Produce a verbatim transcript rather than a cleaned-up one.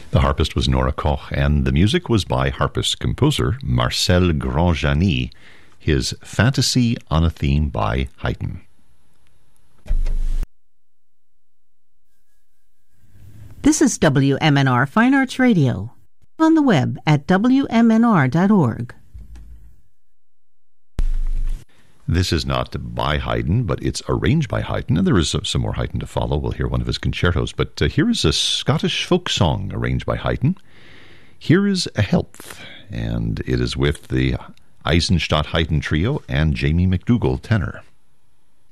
The harpist was Nora Koch, and the music was by harpist-composer Marcel Grandjani, his Fantasy on a Theme by Haydn. This is W M N R Fine Arts Radio, on the web at W M N R dot org. This is not by Haydn, but it's arranged by Haydn, and there is some more Haydn to follow. We'll hear one of his concertos, but uh, here is a Scottish folk song arranged by Haydn. Here is A Health, and it is with the Eisenstadt Haydn Trio and Jamie McDougall tenor.